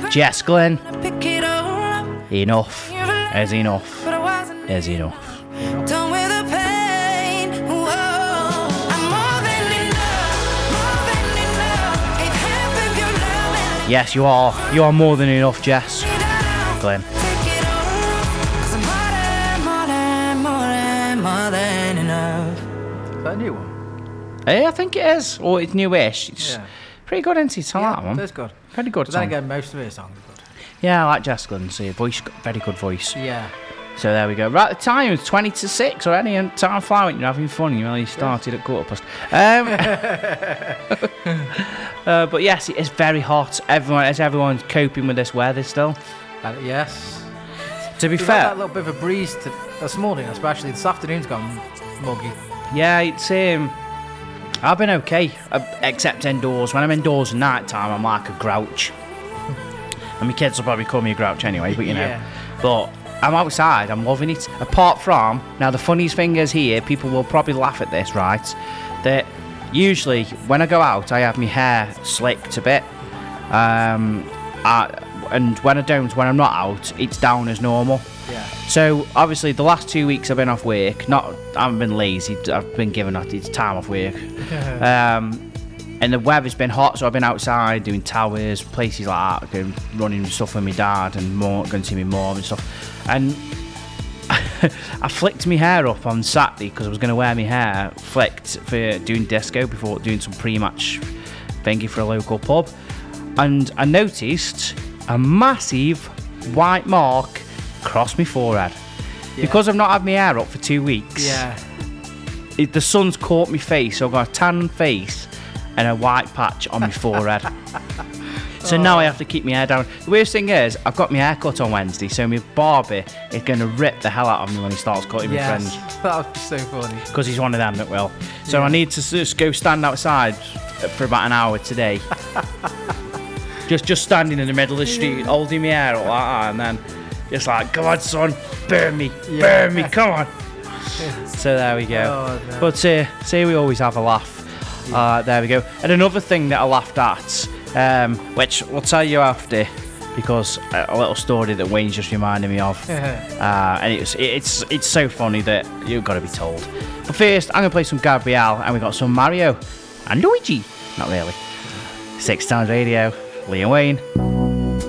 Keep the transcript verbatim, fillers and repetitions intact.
Jess Glynn. Enough is enough is enough. Yes, you are. You are more than enough, Jess Glynn. Is that a new one? Hey, I think it is. Or it's newish. It's Yeah. pretty good, isn't it? I like that one. That's good. Pretty good But then song. again, most of her songs are good. Yeah, I like Jess Glynn. So your voice, very good voice. Yeah. So there we go. Right, the time is twenty to six already, and time flying. You're having fun. You only started at quarter past. Um, uh, but yes, it is very hot. Everyone, as everyone's coping with this weather still. Uh, yes. To be We've fair, had that little bit of a breeze to, this morning, especially this afternoon's gone muggy. yeah, it's um, I've been okay, uh, except indoors. When I'm indoors at night time, I'm like a grouch. And my kids will probably call me a grouch anyway, but you know. Yeah. But I'm outside, I'm loving it. Apart from, now the funniest thing is here, people will probably laugh at this, right? That usually when I go out, I have my hair slicked a bit. Um, I, and when I don't, when I'm not out, it's down as normal. Yeah. So obviously the last two weeks I've been off work. Not, I haven't been lazy. I've been given it's time off work. um, and the weather's been hot, so I've been outside doing towers, places like that, going, running stuff with my dad and more, going to see my mum and stuff. And I flicked my hair up on Saturday because I was going to wear my hair flicked for doing disco before doing some pre-match thingy for a local pub. And I noticed a massive white mark across my forehead. Yeah. Because I've not had my hair up for two weeks. Yeah. It, the sun's caught my face, so I've got a tan face and a white patch on my forehead. So oh. now I have to keep my hair down. The worst thing is, I've got my hair cut on Wednesday, so my barber is going to rip the hell out of me when he starts cutting yes. my fringe. That would be so funny. Because he's one of them that will. So yeah. I need to just go stand outside for about an hour today. just just standing in the middle of the street, holding my hair up like that, and then just like, come on, son, burn me, yeah. burn me, come on. So there we go. Oh, no. But uh, say we always have a laugh. Yeah. Uh, there we go. And another thing that I laughed at, um, which we'll tell you after, because a little story that Wayne's just reminded me of, uh, and it's it's it's so funny that you've got to be told. But first, I'm gonna play some Gabrielle, and we got some Mario and Luigi. Not really. Six Times Radio, Liam Wayne.